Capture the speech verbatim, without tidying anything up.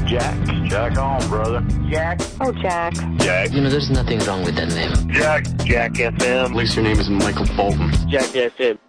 Jack. Jack on, brother. Jack. Oh, Jack. Jack. You know, there's nothing wrong with that name. Jack. Jack F M. At least your name is Michael Bolton. Jack F M.